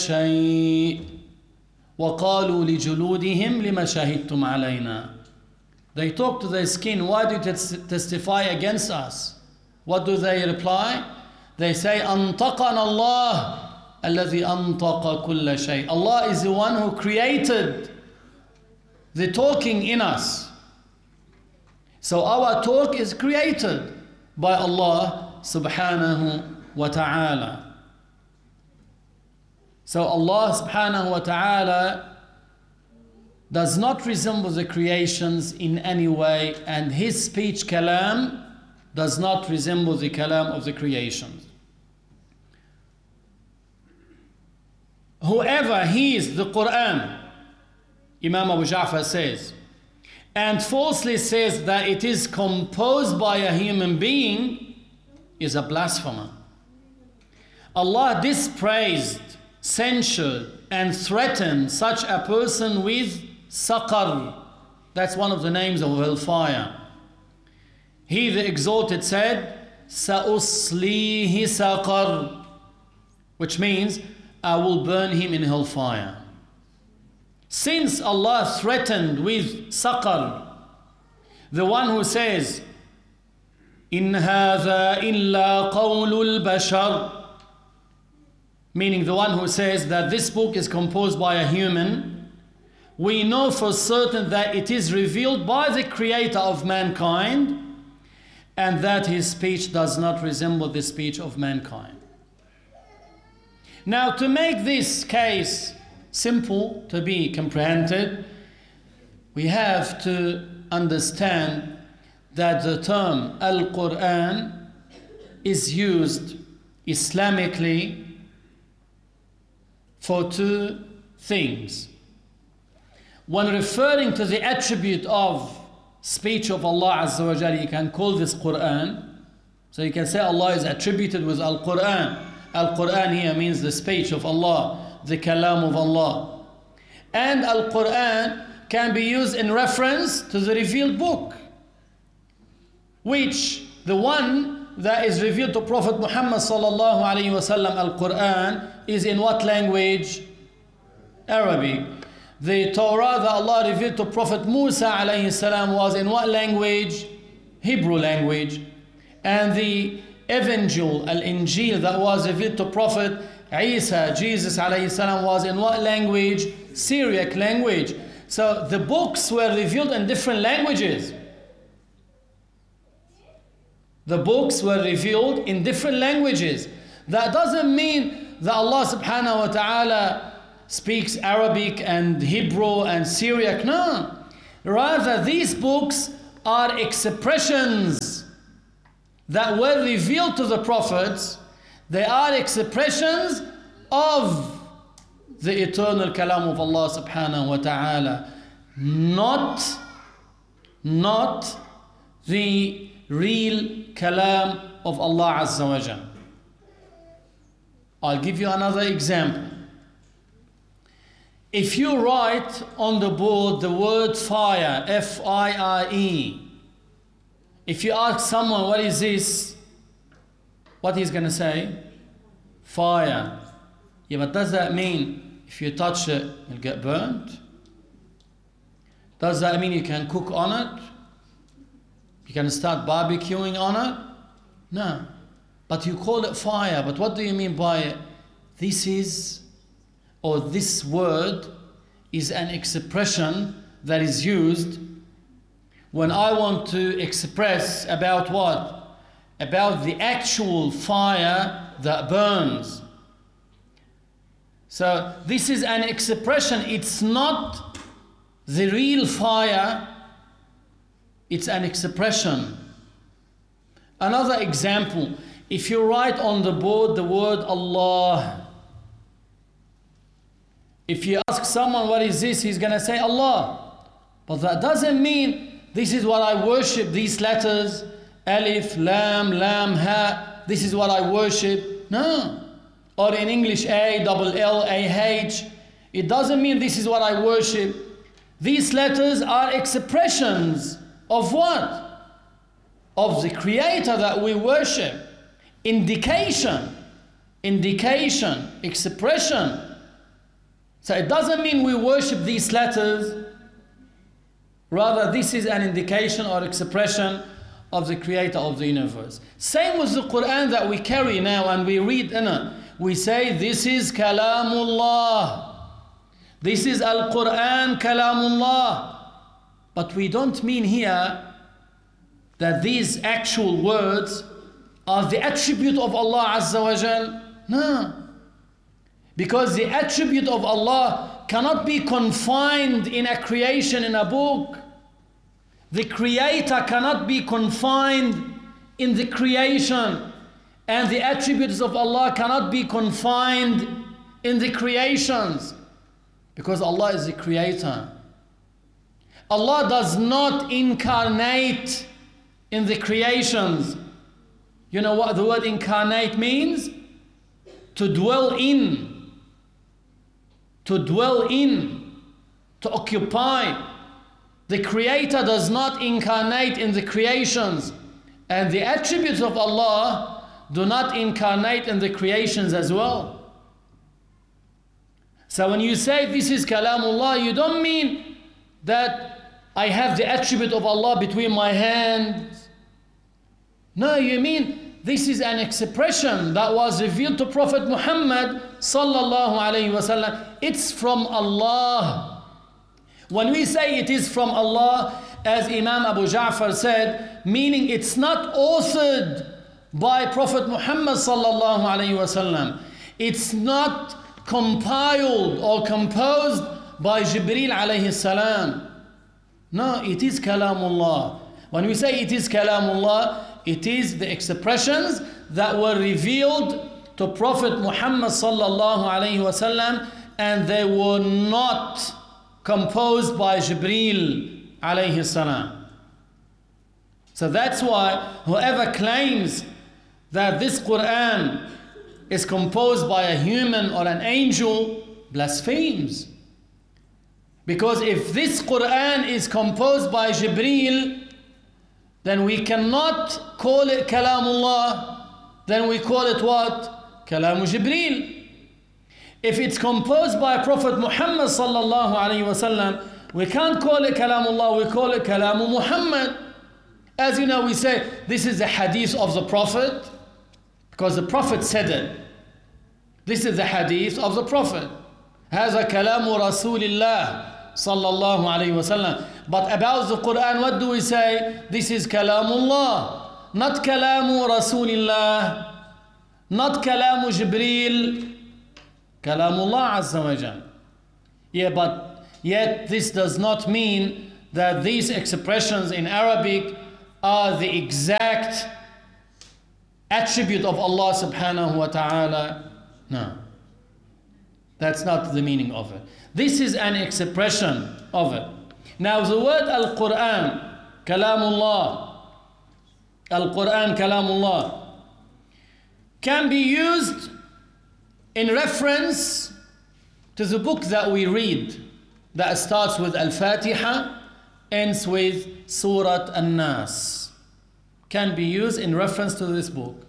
شيء وقالوا لجلودهم لما شهدتم علينا. They talk to their skin, why do you testify against us? What do they reply? They say, أنطقنا الله الذي أنطق كل شيء. Allah is the one who created the talking in us. So our talk is created by Allah subhanahu wa ta'ala. So Allah subhanahu wa ta'ala does not resemble the creations in any way, and His speech, kalam, does not resemble the kalam of the creations. Whoever hears the Quran, Imam Abu Ja'far says, and falsely says that it is composed by a human being, is a blasphemer. Allah dispraised, censured, and threatened such a person with Saqar. That's one of the names of hellfire. He, the exalted, said, Sa'uslihi Saqar, which means, I will burn him in hellfire. Since Allah threatened with Saqar, the one who says, In hadha illa qawlul bashar, meaning the one who says that this book is composed by a human, we know for certain that it is revealed by the creator of mankind, and that his speech does not resemble the speech of mankind. Now, to make this case simple to be comprehended, we have to understand that the term Al-Quran is used Islamically for two things. When referring to the attribute of speech of Allah Azza wa Jalla, you can call this Quran. So you can say Allah is attributed with Al-Quran. Al-Quran here means the speech of Allah, the kalam of Allah. And Al-Quran can be used in reference to the revealed book, which the one that is revealed to Prophet Muhammad sallallahu alayhi wa sallam, Al-Quran, is in what language? Arabic. The Torah that Allah revealed to Prophet Musa alayhi salam was in what language? Hebrew language. And the Evangel, Al-Injil, that was revealed to Prophet Isa, Jesus alayhi salam, was in what language? Syriac language. So the books were revealed in different languages. The books were revealed in different languages. That doesn't mean that Allah subhanahu wa ta'ala speaks Arabic and Hebrew and Syriac. No. Rather, these books are expressions that were revealed to the prophets. They are expressions of the eternal kalam of Allah subhanahu wa ta'ala. Not the real kalam of Allah Azza wa Jal. I'll give you another example. If you write on the board the word fire, F-I-R-E, if you ask someone what is this, what he's going to say? Fire. Yeah, but does that mean if you touch it, you'll get burnt? Does that mean you can cook on it? You can start barbecuing on it? No. But you call it fire. But what do you mean by it? This is, or this word is an expression that is used when I want to express about what? About the actual fire that burns. So this is an expression. It's not the real fire. It's an expression. Another example. If you write on the board the word Allah, if you ask someone what is this, he's going to say Allah. But that doesn't mean this is what I worship, these letters, Alif, Lam, Lam, Ha, this is what I worship. No. Or in English, A, double L, A, H. It doesn't mean this is what I worship. These letters are expressions of what? Of the Creator that we worship. Indication, expression So it doesn't mean we worship these letters. Rather, this is an indication or expression of the creator of the universe. Same with the Quran that we carry now and we read in it. We say this is Kalamullah. This is Al-Quran Kalamullah. But we don't mean here that these actual words are the attribute of Allah Azza wa Jal. No. Because the attribute of Allah cannot be confined in a creation in a book. The creator cannot be confined in the creation. And the attributes of Allah cannot be confined in the creations. Because Allah is the creator. Allah does not incarnate in the creations. You know what the word incarnate means? To dwell in. To dwell in. To occupy. The Creator does not incarnate in the creations. And the attributes of Allah do not incarnate in the creations as well. So when you say this is Kalamullah, you don't mean that I have the attribute of Allah between my hands. No, you mean this is an expression that was revealed to Prophet Muhammad sallallahu alayhi wasallam. It's from Allah. When we say it is from Allah, as Imam Abu Ja'far said, meaning it's not authored by Prophet Muhammad sallallahu alayhi wasallam. It's not compiled or composed by Jibreel alayhi salam. No, it is Kalamullah. When we say it is Kalamullah, it is the expressions that were revealed to Prophet Muhammad sallallahu alayhi wasallam, and they were not composed by Jibreel alayhi salam. So that's why whoever claims that this Quran is composed by a human or an angel blasphemes. Because if this Quran is composed by Jibreel, then we cannot call it Kalamullah. Then we call it what? Kalamu Jibreel. If it's composed by Prophet Muhammad sallallahu alayhi wasallam, we can't call it Kalamullah, we call it Kalamu Muhammad. As you know, we say this is the hadith of the Prophet because the Prophet said it. This is the hadith of the Prophet. هذا كلام رسول الله صلى الله عليه وسلم. But about the Quran, what do we say? This is Kalamullah, not Kalamu Rasulillah, not Kalamu Jibreel. Kalamullah Azza wa Jal. Yeah, but yet this does not mean that these expressions in Arabic are the exact attribute of Allah subhanahu wa ta'ala. No. That's not the meaning of it. This is an expression of it. Now the word Al-Quran, Kalamullah, Al-Quran, Kalamullah, can be used in reference to the book that we read that starts with Al-Fatiha, ends with Surat An-Nas. Can be used in reference to this book.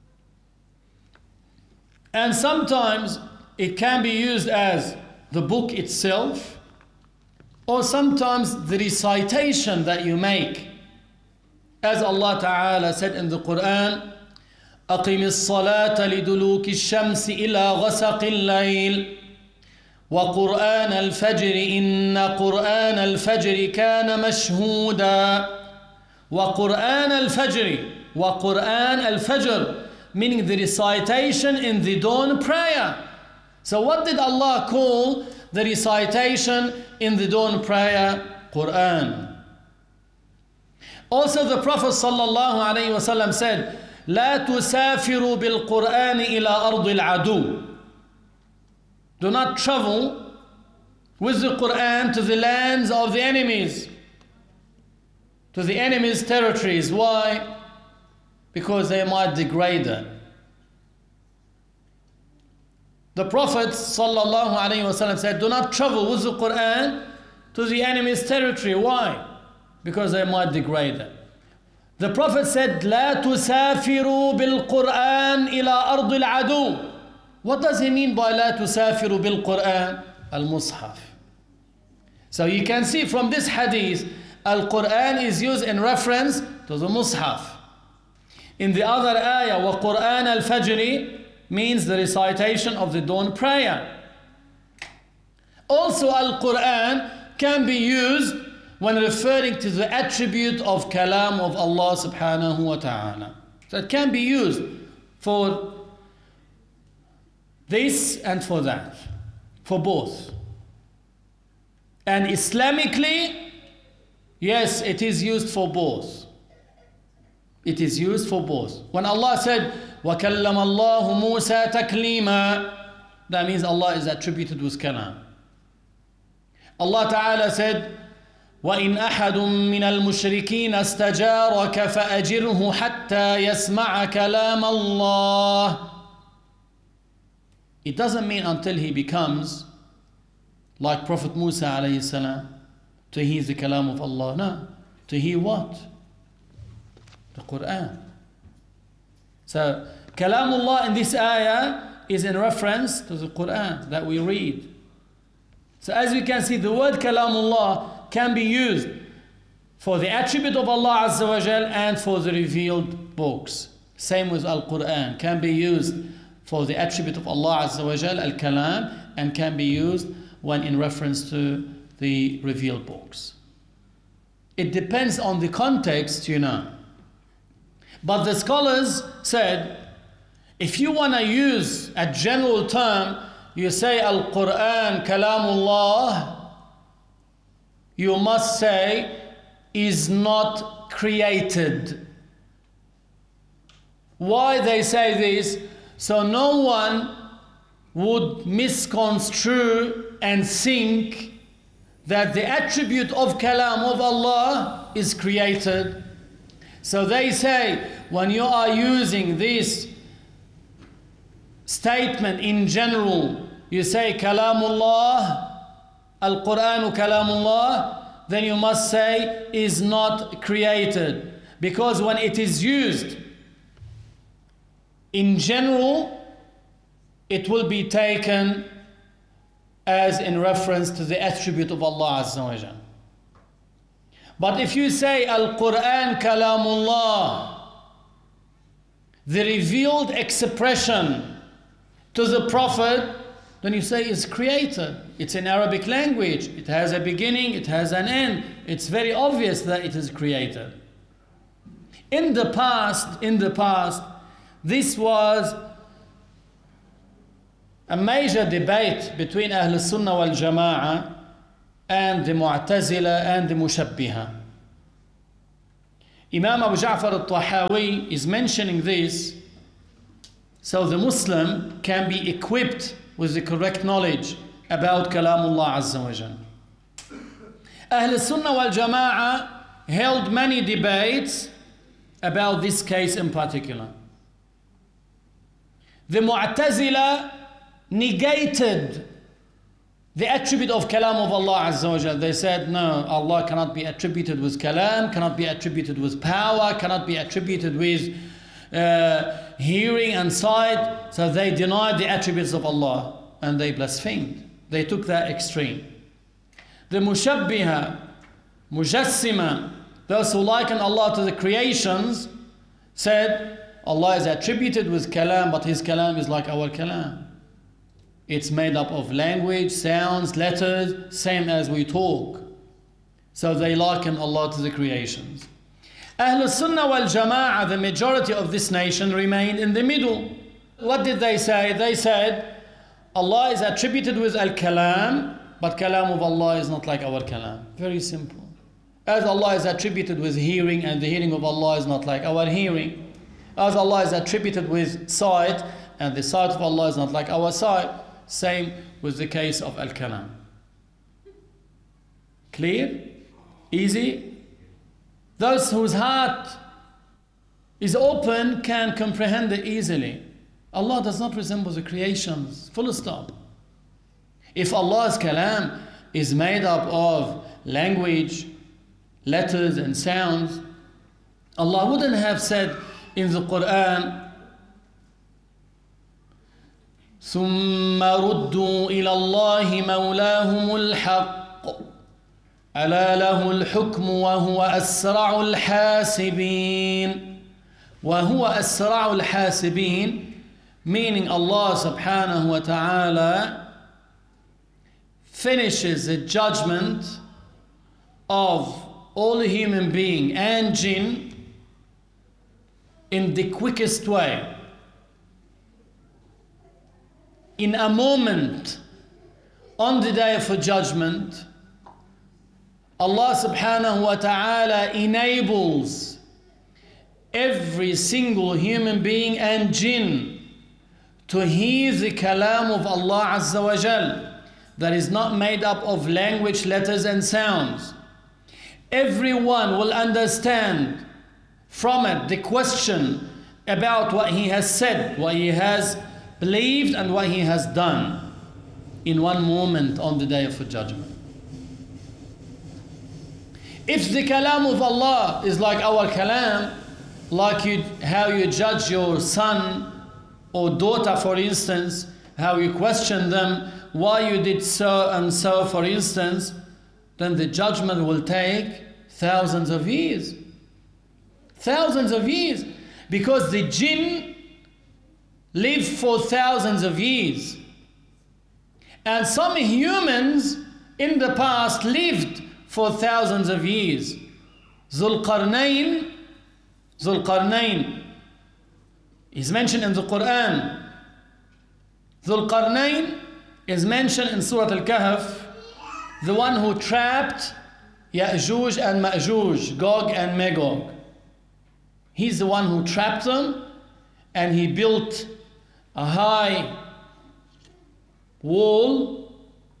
And sometimes it can be used as the book itself, or sometimes the recitation that you make. As Allah Ta'ala said in the Quran, أقم الصلاة لدلوك الشمس إلى غسق الليل وقرآن الفجر إن قرآن الفجر كان مشهودا وقرآن الفجر, meaning the recitation in the dawn prayer. So what did Allah call the recitation in the dawn prayer? Quran. Also the Prophet sallallahu alayhi wasallam said, لا تسافروا بالقرآن إلى أرض العدو. Do not travel with the Quran to the lands of the enemies, to the enemies' territories. Why? Because they might degrade it. The Prophet sallallahu alayhi wasallam said, do not travel with the Quran to the enemy's territory. Why? Because they might degrade it. The Prophet said, لا تسافروا بالقرآن إلى أرض العدو. What does he mean by لا تسافروا بالقرآن? Al-Mus'haf. So you can see from this hadith, Al-Quran is used in reference to the Mus'haf. In the other ayah, وَقُرْآنَ الْفَجْرِ means the recitation of the dawn prayer. Also, Al-Quran can be used when referring to the attribute of kalam of Allah subhanahu wa ta'ala. So it can be used for this and for that, for both. And Islamically, yes, it is used for both. It is used for both. When Allah said, وَكَلَّمَ اللَّهُ مُوسَى تَكْلِيمًا, that means Allah is attributed with kalam. Allah Ta'ala said, وَإِنْ أَحَدٌ مِّنَ الْمُشْرِكِينَ اسْتَجَارَكَ فَأَجِرْهُ حَتَّى يَسْمَعَ كَلَامَ اللَّهِ. It doesn't mean until he becomes like Prophet Musa alayhi salam, to hear the kalam of Allah. No. To hear what? The Quran. So, kalamullah in this ayah is in reference to the Quran that we read. So as we can see, the word kalamullah can be used for the attribute of Allah Azza wa Jal and for the revealed books. Same with Al-Quran. Can be used for the attribute of Allah Azza wa Jal, Al-Kalam, and can be used when in reference to the revealed books. It depends on the context, you know. But the scholars said, if you want to use a general term, you say Al-Quran, Kalamullah, you must say, is not created. Why they say this? So no one would misconstrue and think that the attribute of Kalam of Allah is created. So they say, when you are using this statement in general, you say Kalamullah, Al-Quranu Kalamullah, then you must say is not created. Because when it is used in general, it will be taken as in reference to the attribute of Allah Azza wa Jal. But if you say Al-Quran Kalamullah, the revealed expression to the Prophet, then you say it's created. It's in Arabic language. It has a beginning, it has an end. It's very obvious that it is created. In the past, this was a major debate between Ahl Sunnah wal Jama'ah and the Mu'tazila and the Mushabbiha. Imam Abu Ja'far al-Tahawi is mentioning this so the Muslim can be equipped with the correct knowledge about Kalamullah Azza wa Jal. Ahl Sunnah wal Jama'ah held many debates about this case in particular. The Mu'tazila negated the attribute of Kalam of Allah Azza wa Jal. They said, no, Allah cannot be attributed with Kalam, cannot be attributed with power, cannot be attributed with hearing and sight. So they denied the attributes of Allah and they blasphemed. They took that extreme. The Mushabbiha, Mujassima, those who liken Allah to the creations, said Allah is attributed with Kalam, but His Kalam is like our Kalam. It's made up of language, sounds, letters, same as we talk. So they liken Allah to the creations. Ahl Sunnah wal Jama'ah, the majority of this nation, remained in the middle. What did they say? They said, Allah is attributed with Al-Kalam, but Kalam of Allah is not like our Kalam. Very simple. As Allah is attributed with hearing, and the hearing of Allah is not like our hearing. As Allah is attributed with sight, and the sight of Allah is not like our sight. Same with the case of Al-Kalam. Clear? Easy? Those whose heart is open can comprehend it easily. Allah does not resemble the creations. Full stop. If Allah's Kalam is made up of language, letters and sounds, Allah wouldn't have said in the Quran, ثم ردوا إلى الله مولاهم الحق ألا له الحكم وهو أسرع الحاسبين. وهو أسرع الحاسبين, meaning Allah subhanahu wa ta'ala finishes the judgment of all human being and jinn in the quickest way. In a moment, on the day of judgment, Allah subhanahu wa ta'ala enables every single human being and jinn to hear the kalam of Allah Azza wa Jal that is not made up of language, letters and sounds. Everyone will understand from it the question about what he has said, what he has believed and what he has done in one moment on the day of judgment. If the kalam of Allah is like our kalam, like how you judge your son or daughter, for instance, how you question them, why you did so and so, for instance, then the judgment will take thousands of years. Thousands of years. Because the jinn live for thousands of years. And some humans in the past lived for thousands of years. Zulqarnain is mentioned in the Quran. Zulqarnain is mentioned in Surah Al-Kahf, the one who trapped Ya'juj and Ma'juj, Gog and Magog. He's the one who trapped them, and he built a high wall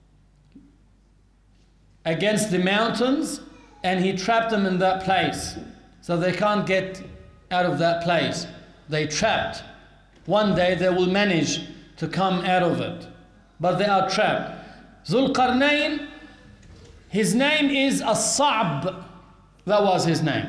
against the mountains, and he trapped them in that place. So they can't get out of that place. They trapped. One day they will manage to come out of it, but they are trapped. Zulqarnain, his name is As-Sa'b. That was his name.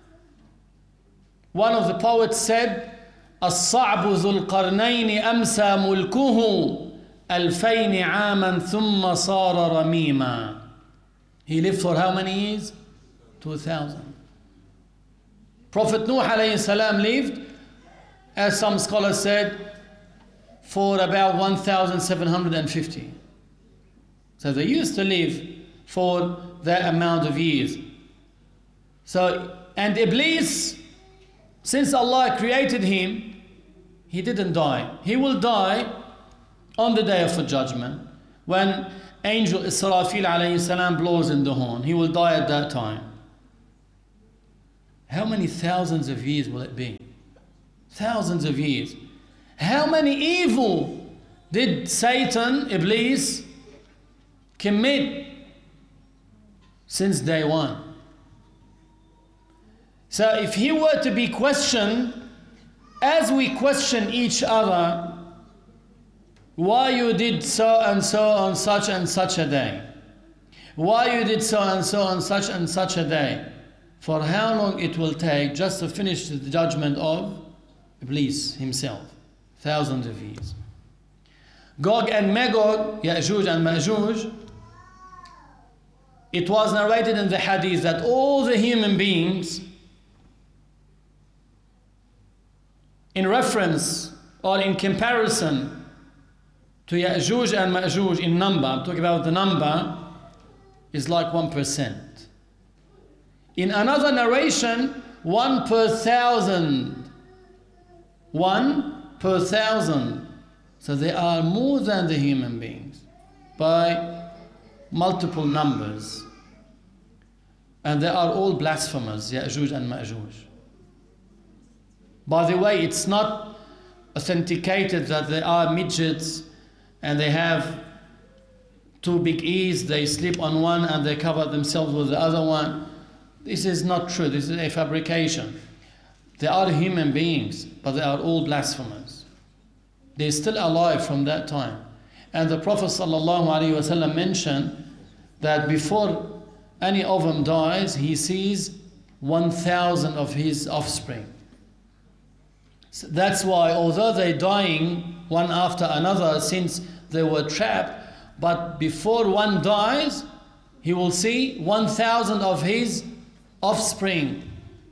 One of the poets said, As-Sa'b Zulqarnain amsa mulkuhu alfayni aaman thumma sara ramima. He lived for how many years? 2,000. Prophet Nuh alayhi salam lived, as some scholars said, for about 1,750. So they used to live for that amount of years. So, and Iblis, since Allah created him, he didn't die. He will die on the day of judgment when Angel Israfil alayhi salam blows in the horn. He will die at that time. How many thousands of years will it be? Thousands of years. How many evil did Satan, Iblis, commit since day one? So if he were to be questioned, as we question each other, why you did so and so on such and such a day? Why you did so and so on such and such a day? For how long it will take just to finish the judgment of Iblis himself? Thousands of years. Gog and Magog, Ya'juj and Ma'juj, it was narrated in the hadith that all the human beings, in reference or in comparison to Ya'juj and Ma'juj in number, I'm talking about the number, is like 1%. In another narration, 1 per 1,000. 1 per 1,000. So they are more than the human beings by multiple numbers. And they are all blasphemers, Ya'juj and Ma'juj. By the way, it's not authenticated that they are midgets and they have 2 big ears, they sleep on one and they cover themselves with the other one. This is not true. This is a fabrication. They are human beings, but they are all blasphemers. They're still alive from that time. And the Prophet ﷺ mentioned that before any of them dies, he sees 1,000 of his offspring. So that's why, although they're dying one after another since they were trapped. But before one dies, he will see 1,000 of his offspring.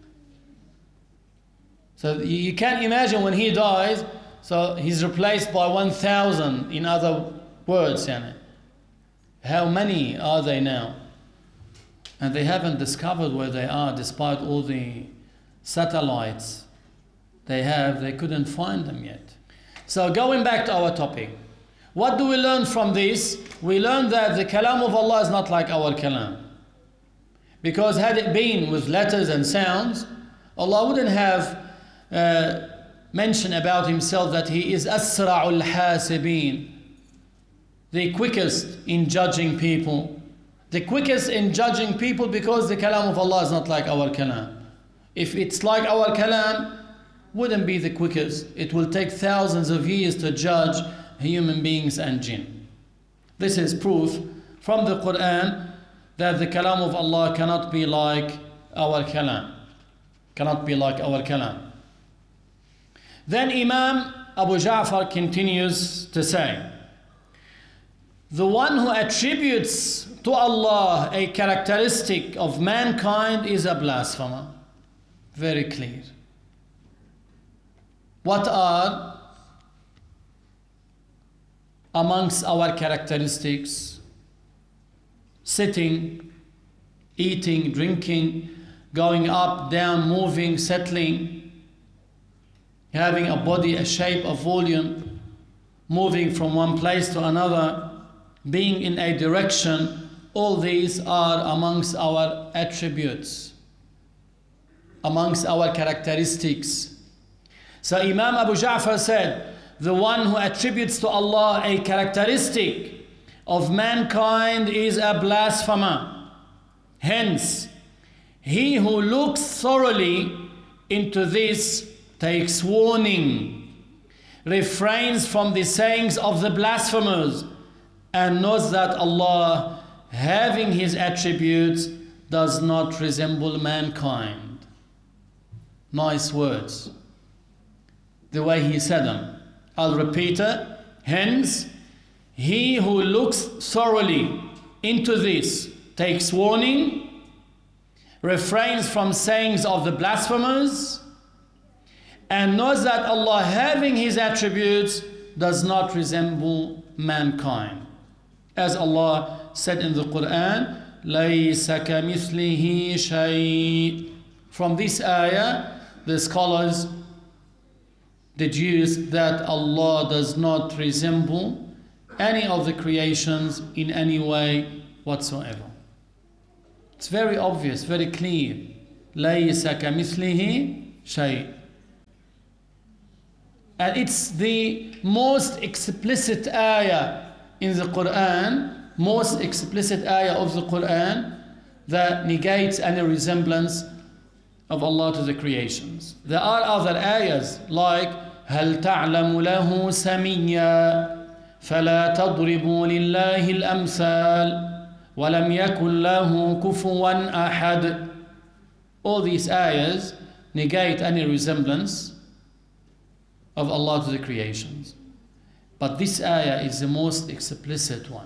So you can't imagine when he dies, so he's replaced by 1,000, in other words. How many are they now? And they haven't discovered where they are, despite all the satellites they have. They couldn't find them yet. So going back to our topic, what do we learn from this? We learn that the kalam of Allah is not like our kalam. Because had it been with letters and sounds, Allah wouldn't have mentioned about himself that he is asra'ul hasibin, the quickest in judging people. The quickest in judging people, because the kalam of Allah is not like our kalam. If it's like our kalam, wouldn't be the quickest. It will take thousands of years to judge human beings and jinn. This is proof from the Quran that the kalam of Allah cannot be like our kalam. Cannot be like our kalam. Then Imam Abu Ja'far continues to say, the one who attributes to Allah a characteristic of mankind is a blasphemer. Very clear. What are amongst our characteristics? Sitting, eating, drinking, going up, down, moving, settling, having a body, a shape, a volume, moving from one place to another, being in a direction. All these are amongst our attributes, amongst our characteristics. So Imam Abu Ja'far said, the one who attributes to Allah a characteristic of mankind is a blasphemer. Hence, he who looks thoroughly into this takes warning, refrains from the sayings of the blasphemers, and knows that Allah, having his attributes, does not resemble mankind. Nice words, the way he said them. I'll repeat it. Hence, he who looks thoroughly into this takes warning, refrains from sayings of the blasphemers, and knows that Allah, having his attributes, does not resemble mankind. As Allah said in the Quran, لَيْسَ كَمِثْلِهِ شَيْءٍ. From this ayah, the scholars deduce that Allah does not resemble any of the creations in any way whatsoever. It's very obvious, very clear. لَيْسَ كَمِثْلِهِ شَيْءٍ. And it's the most explicit ayah in the Quran, most explicit ayah of the Quran that negates any resemblance of Allah to the creations. There are other ayahs like هل تعلم له سميا فلا تضربوا لله الأمثال ولم يكن له كفوا أحد. All these ayahs negate any resemblance of Allah to the creations. But this ayah is the most explicit one.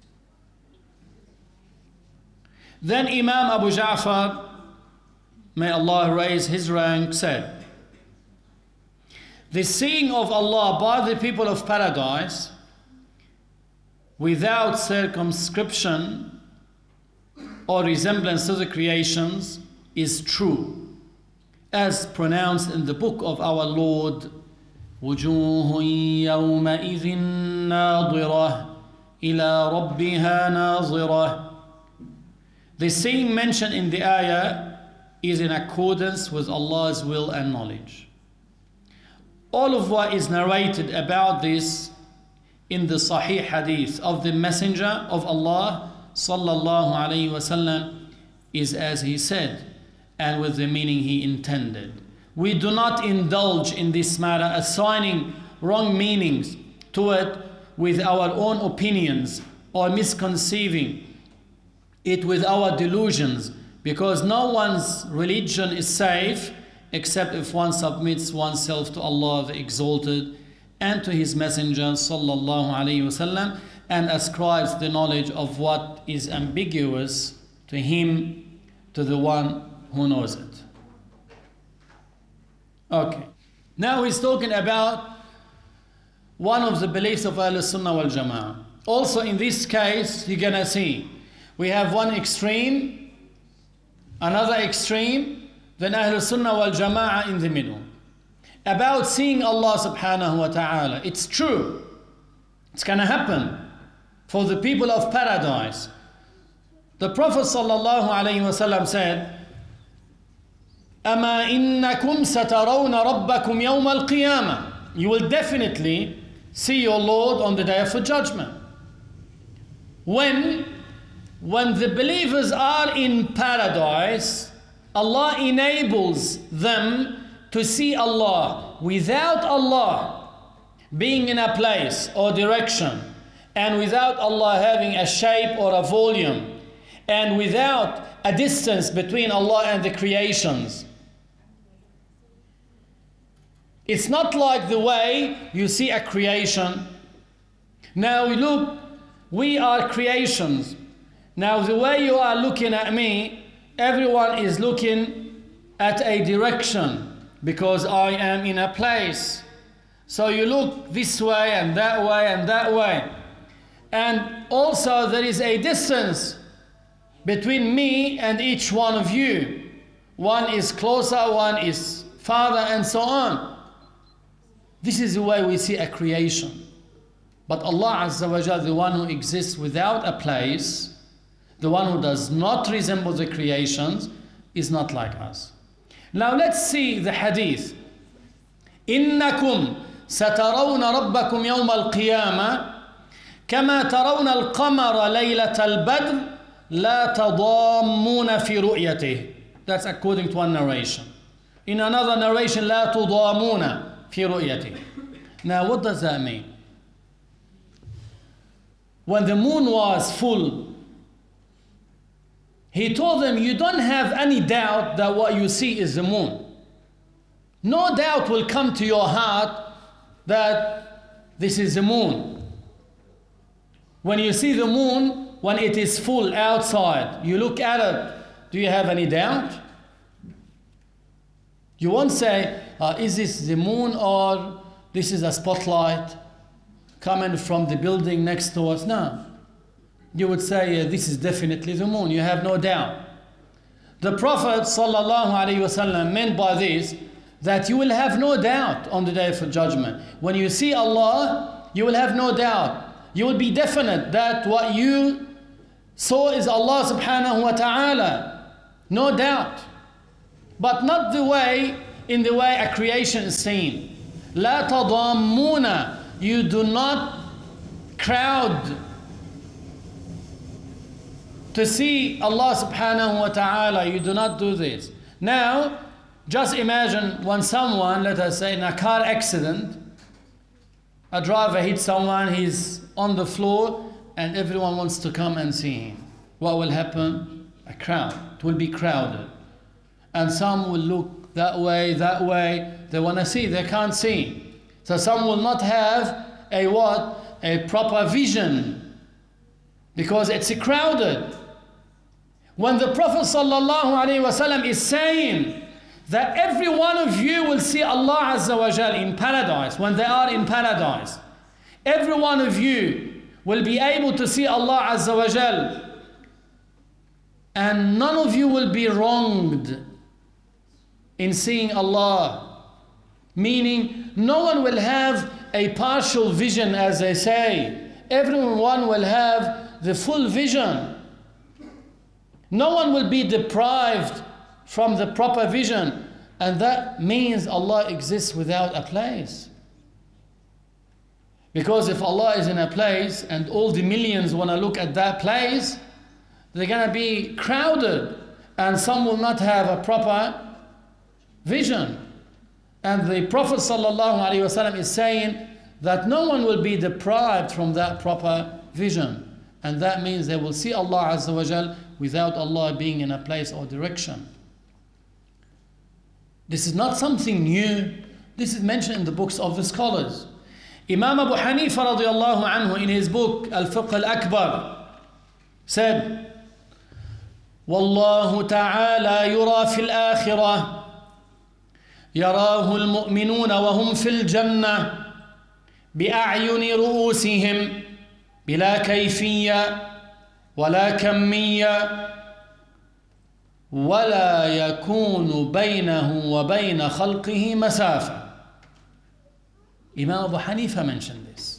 Then Imam Abu Ja'far, may Allah raise his rank, said, the seeing of Allah by the people of paradise without circumscription or resemblance to the creations is true, as pronounced in the book of our Lord, وجوه يومئذ ناظرة إلى ربها ناظرة. The seeing mentioned in the ayah is in accordance with Allah's will and knowledge. All of what is narrated about this in the Sahih Hadith of the Messenger of Allah sallallahu alaihi wasallam is as he said and with the meaning he intended. We do not indulge in this matter, assigning wrong meanings to it with our own opinions or misconceiving it with our delusions, because no one's religion is safe except if one submits oneself to Allah the Exalted and to his messenger sallallahu alaihi wasallam, and ascribes the knowledge of what is ambiguous to him, to the one who knows it. Okay. Now he's talking about one of the beliefs of Ahlul Sunnah wal Jama'ah. Also in this case, you're gonna see, we have one extreme, another extreme, then Ahlul Sunnah wal Jama'ah in the middle. About seeing Allah subhanahu wa ta'ala. It's true. It's gonna happen for the people of paradise. The Prophet sallallahu alayhi wa sallam said, أَمَا إِنَّكُمْ سَتَرَوْنَ رَبَّكُمْ يَوْمَ الْقِيَامَةِ. You will definitely see your Lord on the day of the judgment. When the believers are in paradise, Allah enables them to see Allah without Allah being in a place or direction, and without Allah having a shape or a volume, and without a distance between Allah and the creations. It's not like the way you see a creation. Now look, we are creations. Now the way you are looking at me, everyone is looking at a direction because I am in a place. So you look this way and that way and that way. And also there is a distance between me and each one of you. One is closer, one is farther, and so on. This is the way we see a creation. But Allah Azza wa Jalla, the one who exists without a place, the one who does not resemble the creations, is not like us. Now let's see the hadith. إِنَّكُمْ سَتَرَوْنَ رَبَّكُمْ يَوْمَ الْقِيَامَةِ كَمَا تَرَوْنَ الْقَمَرَ لَيْلَةَ الْبَدْرِ لَا تَضَامُّونَ فِي رُؤْيَتِهِ. That's according to one narration. In another narration, لَا تُضَامُونَ فِي رُؤْيَتِهِ. Now what does that mean? When the moon was full, he told them, you don't have any doubt that what you see is the moon. No doubt will come to your heart that this is the moon. When you see the moon, when it is full outside, you look at it, do you have any doubt? You won't say, is this the moon or this is a spotlight coming from the building next to us? No. You would say, this is definitely the moon. You have no doubt. The Prophet ﷺ meant by this that you will have no doubt on the day of judgment. When you see Allah, you will have no doubt. You will be definite that what you saw is Allah subhanahu wa ta'ala. No doubt. But not in the way a creation is seen. لا تضامون. You do not crowd to see Allah subhanahu wa ta'ala. You do not do this. Now, just imagine when someone, let us say in a car accident, a driver hits someone, he's on the floor, and everyone wants to come and see him. What will happen? A crowd. It will be crowded. And some will look that way. They want to see, they can't see. So some will not have a proper vision because it's crowded. When the Prophet ﷺ is saying that every one of you will see Allah Azza wa Jal in paradise, when they are in paradise, every one of you will be able to see Allah Azza wa Jal, and none of you will be wronged in seeing Allah. Meaning, no one will have a partial vision, as they say. Everyone will have the full vision. No one will be deprived from the proper vision. And that means Allah exists without a place. Because if Allah is in a place and all the millions want to look at that place, they're going to be crowded. And some will not have a proper vision. And the Prophet ﷺ is saying that no one will be deprived from that proper vision. And that means they will see Allah Azza wa Jal without Allah being in a place or direction. This is not something new. This is mentioned in the books of the scholars. Imam Abu Hanifa radiallahu anhu in his book Al-Fiqh Al-Akbar said, وَاللَّهُ تَعَالَى يُرَى فِي الْآخِرَةِ يَرَاهُ الْمُؤْمِنُونَ وَهُمْ فِي الْجَنَّةِ بِأَعْيُنِ رُؤُوسِهِمْ بلا كيفية ولا كمية ولا يكون بينه وبين خلقه مسافة. Imam Abu Hanifa mentioned this,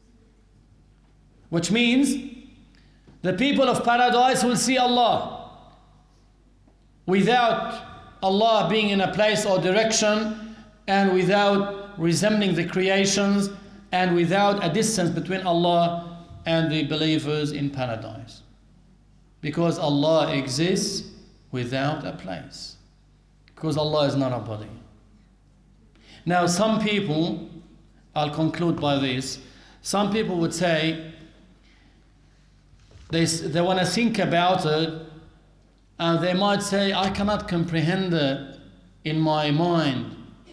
which means the people of paradise will see Allah without Allah being in a place or direction, and without resembling the creations, and without a distance between Allah and the believers in paradise. Because Allah exists without a place. Because Allah is not a body. Now some people, I'll conclude by this, some people would say, they want to think about it, and they might say, I cannot comprehend it in my mind.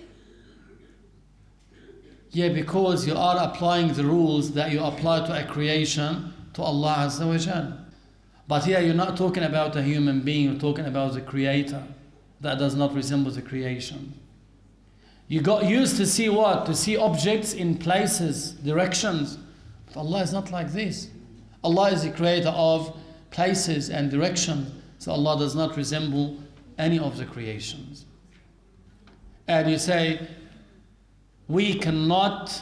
Yeah, because you are applying the rules that you apply to a creation to Allah Azza wa Jal. But here you're not talking about a human being, you're talking about the Creator that does not resemble the creation. You got used to see what? To see objects in places, directions. But Allah is not like this. Allah is the creator of places and directions. So Allah does not resemble any of the creations. And you say, we cannot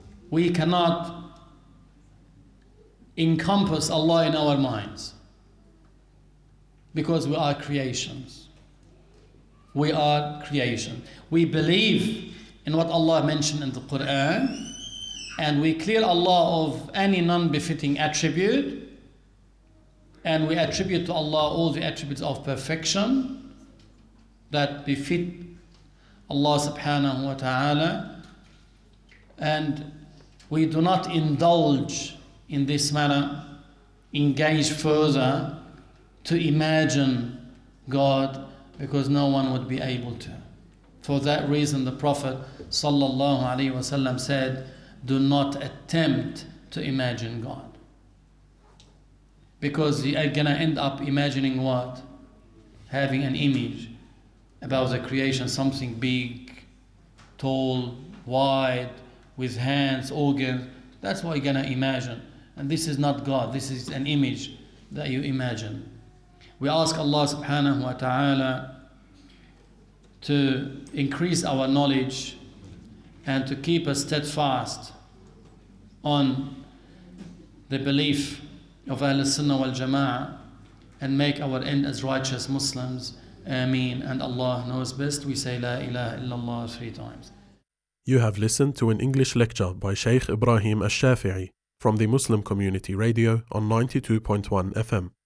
encompass Allah in our minds because we are creations. We are creation. We believe in what Allah mentioned in the Quran, and we clear Allah of any non-befitting attribute, and we attribute to Allah all the attributes of perfection that befit Allah subhanahu wa ta'ala. And we do not indulge in this manner, engage further to imagine God, because no one would be able to. For that reason the Prophet sallallahu alaihi wasallam said, do not attempt to imagine God. Because you are going to end up imagining what? Having an image about the creation, something big, tall, wide, with hands, organs. That's what you're going to imagine. And this is not God. This is an image that you imagine. We ask Allah subhanahu wa ta'ala to increase our knowledge and to keep us steadfast on the belief of Ahl Sunnah wal Jama'ah, and make our end as righteous Muslims. Ameen. And Allah knows best. We say La ilaha illallah 3 times. You have listened to an English lecture by Sheikh Ibrahim Al-Shafi'i from the Muslim Community Radio on 92.1 FM.